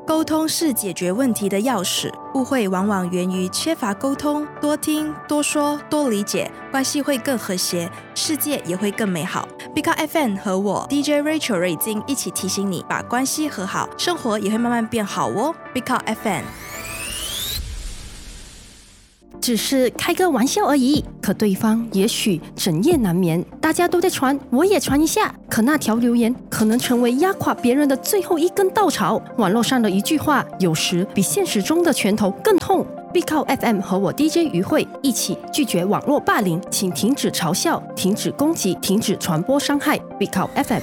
沟通是解决问题的钥匙，误会往往源于缺乏沟通，多听、多说、多理解，关系会更和谐，世界也会更美好。Big Up FM 和我 DJ Rachel 瑞金一起提醒你，把关系和好，生活也会慢慢变好哦。Big Up FM。 只是开个玩笑而已，可对方也许整夜难眠。大家都在传，我也传一下。可那条留言可能成为压垮别人的最后一根稻草。网络上的一句话，有时比现实中的拳头更痛。Big Up FM 和我 DJ 于慧一起拒绝网络霸凌，请停止嘲笑，停止攻击，停止传播伤害。Big Up FM。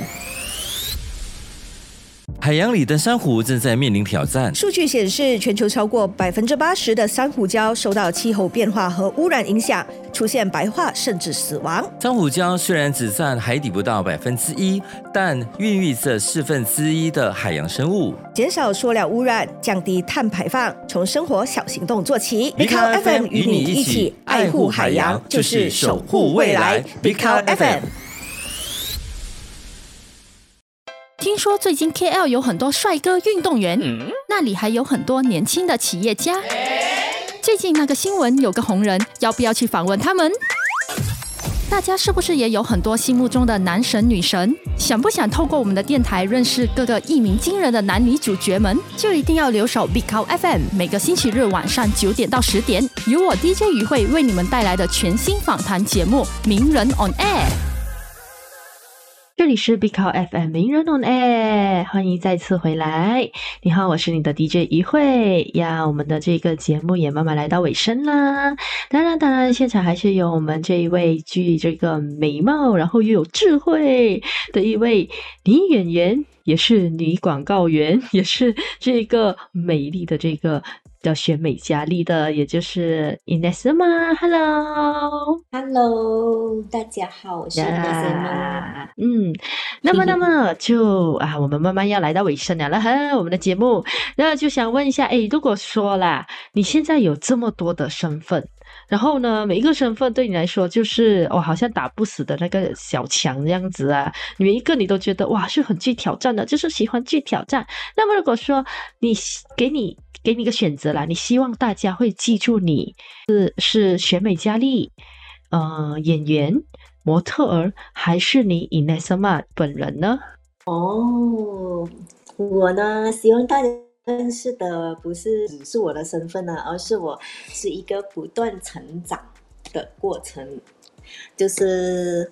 海洋里的珊瑚正在面临挑战。 数据显示，全球超过80%的珊瑚礁受到气候变化和污染影响，出现白化甚至死亡。 珊瑚礁虽然只占海底不到1%，但孕育着1/4的海洋生物。 减少塑料污染，降低碳排放，从生活小行动做起。 Big Up FM 与你一起爱护海洋，就是守护未来。Big Up FM。 听说最近 KL 有很多帅哥运动员，那里还有很多年轻的企业家。最近那个新闻有个红人，要不要去访问他们？大家是不是也有很多心目中的男神女神？想不想透过我们的电台认识各个一鸣惊人的男女主角们？就一定要留守 Big Up FM， 每个星期日晚上9点到10点，由我 DJ 于慧为你们带来的全新访谈节目《名人 on Air》。这里是 Big Up FM 名人 on Air， 欢迎再次回来。你好，我是你的 DJ 于慧呀。我们的这个节目也慢慢来到尾声啦。当然，现场还是有我们这一位具这个美貌，然后又有智慧的一位女演员，也是女广告员，也是这个美丽的这个叫选美佳丽的，也就是 Inesema。 Hello， 大家好，我是 Inesema。 那么就我们慢慢要来到尾声了哈，我们的节目。那就想问一下，如果说啦，你现在有这么多的身份，然后呢，每一个身份对你来说就是好像打不死的那个小强这样子啊，每一个你都觉得哇是很具挑战的，就是喜欢具挑战。那么如果说给你一个选择啦，你希望大家会记住你是选美佳丽、演员、模特儿，还是你 Inesema 本人呢？ 我呢，希望大家认识的不是只是我的身份呢，而是我是一个不断成长的过程，就是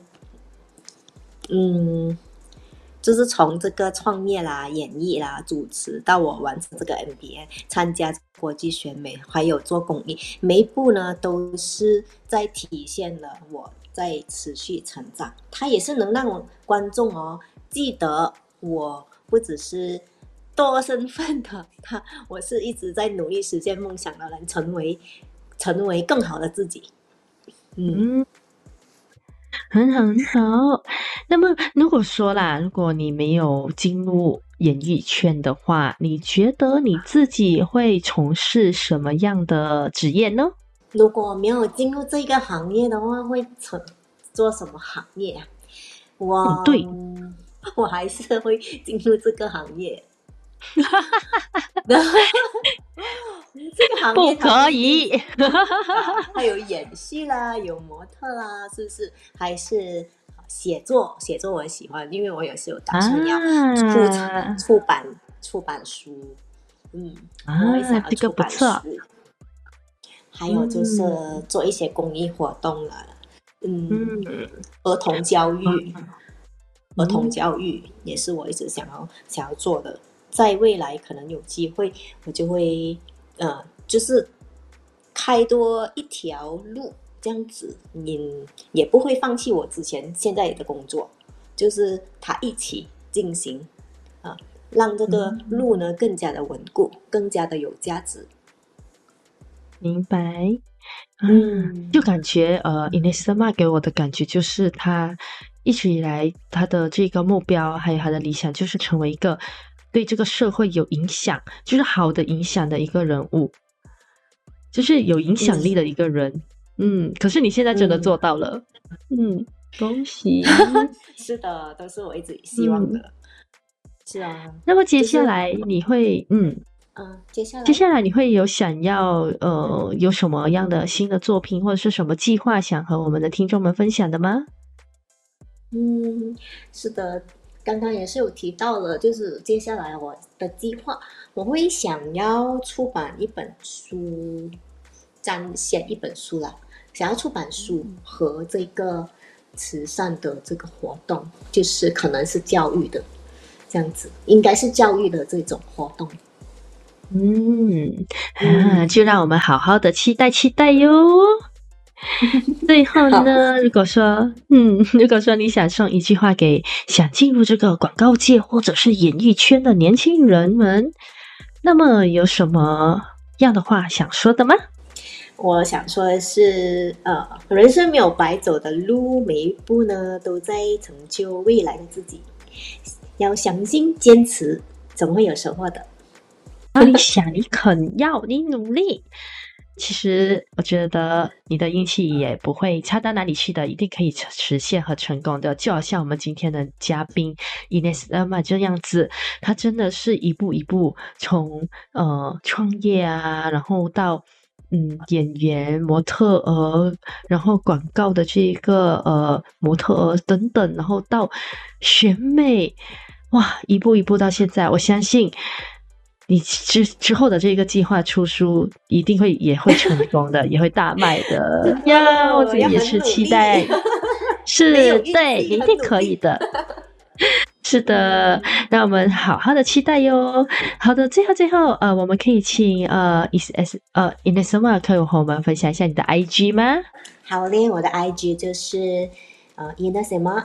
就是从这个创业啦、演艺啦、主持到我完成这个 MBA、参加国际选美，还有做公益，每一步呢都是在体现了我在持续成长。它也是能让观众记得我不只是多身份的，我是一直在努力实现梦想的人，成为更好的自己。 很好。那么如果说啦，如果你没有进入演艺圈的话，你觉得你自己会从事什么样的职业呢？ 如果没有进入这个行业的话，会做什么行业啊？我还是会进入这个行业。这个行业不可以。 还有演戏啦，有模特啦，是不是？还是写作我喜欢，因为我也是有打算要出版书。我也想要出版书。 这个不错。 还有就是做一些公益活动了。儿童教育也是我一直想要做的，在未来可能有机会，我就会就是开多一条路，这样子也不会放弃我现在的工作，就是它一起进行让这个路呢更加的稳固，更加的有价值。 明白。就感觉Inesema 给我的感觉就是他一直以来他的这个目标还有他的理想，就是成为一个对这个社会有影响，就是好的影响的一个人物，就是有影响力的一个人。可是你现在真的做到了。恭喜。 是的，都是我一直希望的。是啊。 那么接下来你会接下来你会有想要有什么样的新的作品或者是什么计划想和我们的听众们分享的吗？ 是的，刚刚也是有提到了，就是接下来我的计划，我会想要出版一本书，写一本书啦，想要出版书和这个慈善的这个活动，就是可能是教育的这样子，应该是教育的这种活动。 就让我们好好的期待哟。最后呢，如果说你想送一句话给想进入这个广告界或者是演艺圈的年轻人们，那么有什么样的话想说的吗？ 我想说的是，人生没有白走的路，每一步呢都在成就未来的自己。要相信、坚持，总会有收获的。 你想，你肯要，你努力。其实我觉得你的运气也不会差到哪里去的，一定可以实现和成功的。就好像我们今天的嘉宾 Ines Emma 这样子，他真的是一步一步从创业啊，然后到演员、模特儿，然后广告的这个模特儿等等，然后到选美，哇，一步一步到现在，我相信你之后的这个计划出书一定也会成功的，也会大卖的呀！我自己也是期待，是对，一定可以的。是的，那我们好好的期待哟。好的，最后我们可以请Ines Emma 可以和我们分享一下你的 IG 吗？ 好嘞，我的 IG 就是Ines Emma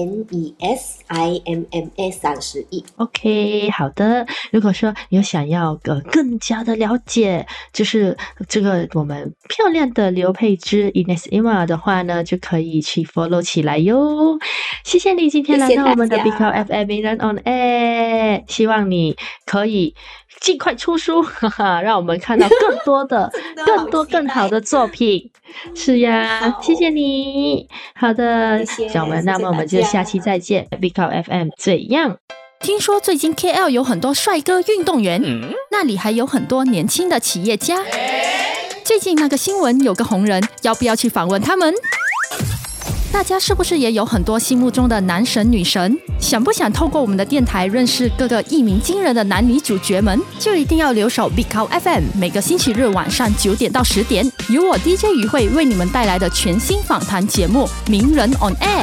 INESIMMA31。 OK， 好的。如果说有想要更加的了解，就是这个我们漂亮的刘佩芝 Ines Emma 的话呢，就可以去 follow 起来哟。谢谢你今天来到我们的 BIKAO FM 名人 on air， 希望你可以尽快出书，让我们看到更多的更好的作品。是呀，谢谢你。好的，小文，那么我们就下期再见。BIKAO FM 怎样？ 听说最近 KL 有很多帅哥运动员，那里还有很多年轻的企业家。最近那个新闻有个红人，要不要去访问他们？大家是不是也有很多心目中的男神女神？想不想透过我们的电台认识各个一鸣惊人的男女主角们？就一定要留守 BIKAO FM， 每个星期日晚上9点到10点，由我 DJ 于慧为你们带来的全新访谈节目《名人 on Air》。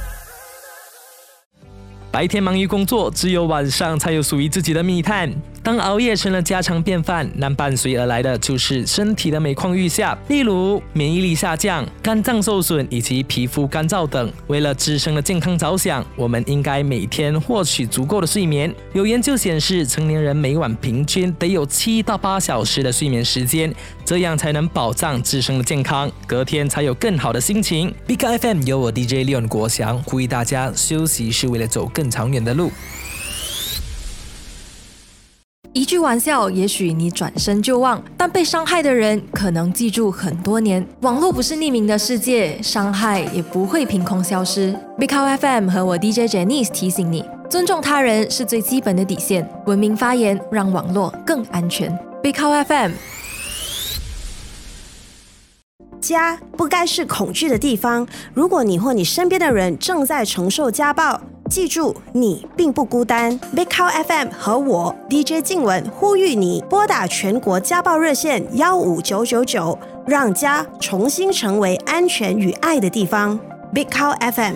白天忙于工作，只有晚上才有属于自己的密探。当熬夜成了家常便饭，那伴随而来的就是身体的每况愈下，例如免疫力下降、肝脏受损以及皮肤干燥等。为了自身的健康着想，我们应该每天获取足够的睡眠。有研究显示，成年人每晚平均得有7到8小时的睡眠时间，这样才能保障自身的健康，隔天才有更好的心情。BIKAO FM 由我 DJ Leon 国祥呼吁大家，休息是为了走更长远的路。 一句玩笑，也许你转身就忘，但被伤害的人可能记住很多年。网络不是匿名的世界，伤害也不会凭空消失。BIKAO FM 和我 DJ Janice 提醒你，尊重他人是最基本的底线，文明发言，让网络更安全。BIKAO FM。 家不该是恐惧的地方。如果你或你身边的人正在承受家暴，记住，你并不孤单。BIKAO FM 和我 DJ 静文呼吁你拨打全国家暴热线15999，让家重新成为安全与爱的地方。BIKAO FM。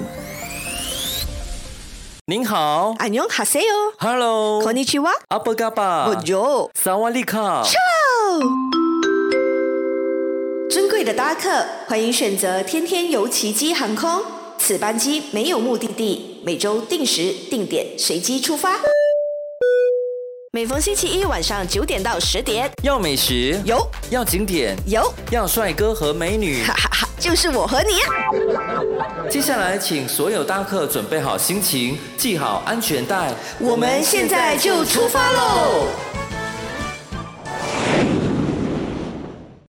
您好， 안녕하세요。 Hello， konnichiwa。 apa kabar？ Bonjour。 Sawadee-ka。 尊贵的搭客，欢迎选择天天游奇迹航空。此班机没有目的地，每周定时定点随机出发。每逢星期一晚上9点到10点， 要美食有， 要景点有， 要帅哥和美女， 哈哈哈，就是我和你啊！ 接下来，请所有搭客准备好心情，系好安全带， 我们现在就出发喽！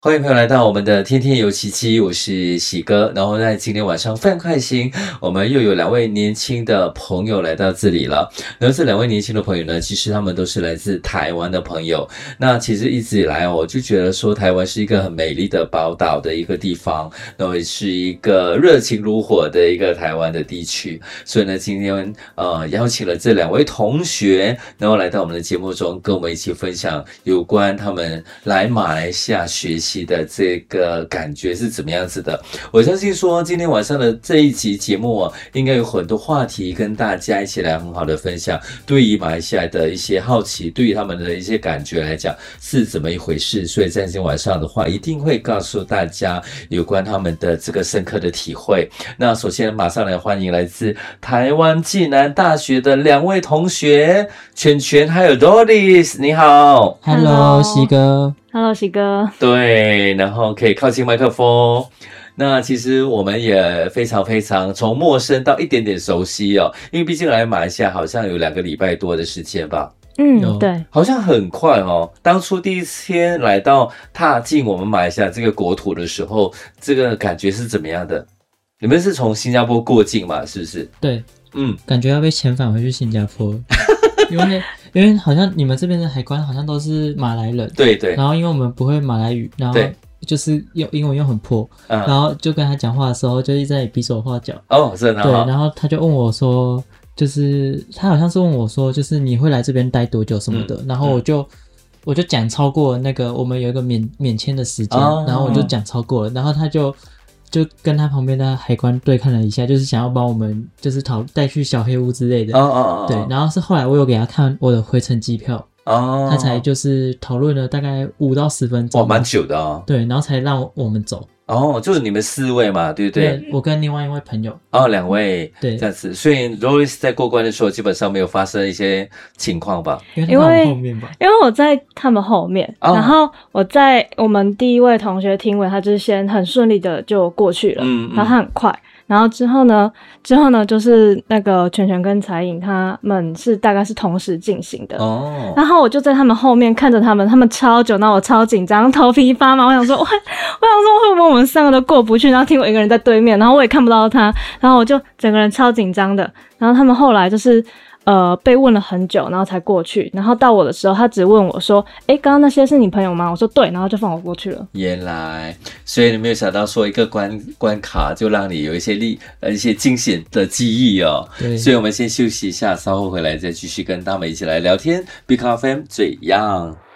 欢迎朋友来到我们的天天有奇迹，我是喜哥。然后在今天晚上非常开心，我们又有2位年轻的朋友来到这里了。然后这2位年轻的朋友呢，其实他们都是来自台湾的朋友。那其实一直以来我就觉得说台湾是一个很美丽的宝岛的一个地方，然后也是一个热情如火的一个台湾的地区。所以呢，今天邀请了这2位同学，然后来到我们的节目中，跟我们一起分享有关他们来马来西亚学习的这个感觉是怎么样子的。我相信说今天晚上的这一集节目应该有很多话题跟大家一起来很好的分享，对于马来西亚的一些好奇，对于他们的一些感觉来讲是怎么一回事。所以在今天晚上的话，一定会告诉大家有关他们的这个深刻的体会。那首先马上来欢迎来自台湾暨南大学的2位同学，全全还有 Doris， 你好。 Hello 喜哥。 Hello， 喜哥。 对，然后可以靠近麦克风。那其实我们也非常从陌生到一点点熟悉哦，因为毕竟来马来西亚好像有2个礼拜多的时间吧。 对， 好像很快哦。当初第一天来到踏进我们马来西亚这个国土的时候，这个感觉是怎么样的？你们是从新加坡过境嘛？是不是？ 对，感觉要被遣返回去新加坡。因为好像你们这边的海关好像都是马来人， 对， 然后因为我们不会马来语，然后就是用英文又很破，然后就跟他讲话的时候就一直在比手画脚。 真的。 对，然后他就问我说，就是他好像是问我说，就是你会来这边待多久什么的，然后我就讲超过那个我们有一个免签的时间，然后我就讲超过了，然后他就跟他旁边的海关对看了一下，就是想要帮我们就是带去小黑屋之类的。对，然后是后来我有给他看我的回程机票，他才就是讨论了大概5到10分钟。 哇，蛮久的哦。 对，然后才让我们走。 就是你们4位嘛，对不对？ 对，我跟另外一位朋友。 2位。 对， 这样子。所以 Doris 在过关的时候基本上没有发生一些情况吧？ 因为后面吧。 因为我在他们后面，然后我们第一位同学听闻，他就是先很顺利的就过去了，然后他很快。然后之后呢，就是那个全全跟彩颖他们是大概是同时进行的。然后我就在他们后面看着他们超久，然后我超紧张，头皮发麻。我想说会不会我们3个都过不去？然后听我一个人在对面，然后我也看不到他，然后我就整个人超紧张的。然后他们后来就是被问了很久，然后才过去。然后到我的时候，他只问我说：“刚刚那些是你朋友吗？”我说：“对。”然后就放我过去了。 原来，所以你没有想到说一个关卡就让你有一些惊险的记忆哦。 对， 所以我们先休息一下，稍后回来再继续跟他们一起来聊天。Big FM 最样。